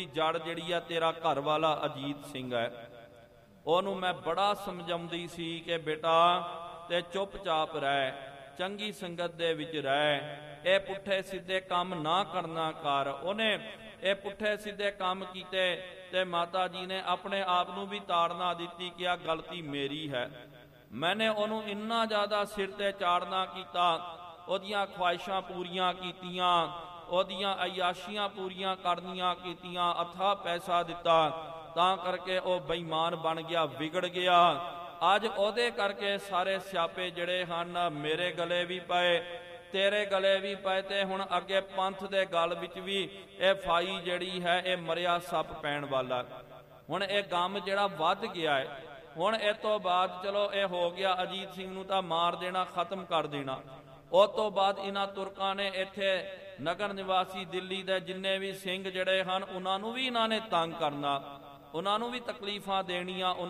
ਜੜ ਜਿਹੜੀ ਆ ਤੇਰਾ ਘਰ ਵਾਲਾ ਅਜੀਤ ਸਿੰਘ ਹੈ, ਉਹਨੂੰ ਮੈਂ ਬੜਾ ਸਮਝਾਉਂਦੀ ਸੀ ਕਿ ਬੇਟਾ ਤੇ ਚੁੱਪਚਾਪ ਰਹਿ, ਚੰਗੀ ਸੰਗਤ ਦੇ ਵਿੱਚ ਰਹਿ, ਇਹ ਪੁੱਠੇ ਸਿੱਧੇ ਕੰਮ ਨਾ ਕਰਨਾ ਕਰ। ਉਹਨੇ ਇਹ ਪੁੱਠੇ ਸਿੱਧੇ ਕੰਮ ਕੀਤੇ ਤੇ ਮਾਤਾ ਜੀ ਨੇ ਆਪਣੇ ਆਪ ਨੂੰ ਵੀ ਤਾੜਨਾ ਦਿੱਤੀ ਕਿ ਆ ਗਲਤੀ ਮੇਰੀ ਹੈ। ਮੈਨੇ ਉਹਨੂੰ ਇੰਨਾ ਜ਼ਿਆਦਾ ਸਿਰ ਤੇ ਚਾੜਨਾ ਕੀਤਾ, ਉਹਦੀਆਂ ਖਵਾਇਸ਼ਾਂ ਪੂਰੀਆਂ ਕੀਤੀਆਂ, ਉਹਦੀਆਂ ਅਯਾਸ਼ੀਆਂ ਪੂਰੀਆਂ ਕਰਨੀਆਂ ਕੀਤੀਆਂ, ਅਥਾਹ ਪੈਸਾ ਦਿੱਤਾ, ਤਾਂ ਕਰਕੇ ਉਹ ਬੇਈਮਾਨ ਬਣ ਗਿਆ, ਵਿਗੜ ਗਿਆ। ਅੱਜ ਉਹਦੇ ਕਰਕੇ ਸਾਰੇ ਸਿਆਪੇ ਜਿਹੜੇ ਹਨ ਮੇਰੇ ਗਲੇ ਵੀ ਪਏ, ਤੇਰੇ ਗਲੇ ਵੀ ਪਏ, ਤੇ ਹੁਣ ਅੱਗੇ ਪੰਥ ਦੇ ਗਲ ਵਿੱਚ ਵੀ ਇਹ ਫਾਈ ਜਿਹੜੀ ਹੈ ਇਹ ਮਰਿਆ ਸੱਪ ਪੈਣ ਵਾਲਾ। ਹੁਣ ਇਹ ਗਮ ਜਿਹੜਾ ਵੱਧ ਗਿਆ ਹੈ, ਹੁਣ ਇਹ ਤੋਂ ਬਾਅਦ ਚਲੋ ਇਹ ਹੋ ਗਿਆ, ਅਜੀਤ ਸਿੰਘ ਨੂੰ ਤਾਂ ਮਾਰ ਦੇਣਾ, ਖਤਮ ਕਰ ਦੇਣਾ। ਉਹ ਤੋਂ ਬਾਅਦ ਇਹਨਾਂ ਤੁਰਕਾਂ ਨੇ ਇੱਥੇ ਨਗਰ ਨਿਵਾਸੀ ਦਿੱਲੀ ਦੇ ਜਿੰਨੇ ਵੀ ਸਿੰਘ ਜਿਹੜੇ ਹਨ ਉਹਨਾਂ ਨੂੰ ਵੀ ਇਹਨਾਂ ਨੇ ਤੰਗ ਕਰਨਾ, ਉਹਨਾਂ ਨੂੰ ਵੀ ਤਕਲੀਫਾਂ ਦੇਣੀਆਂ।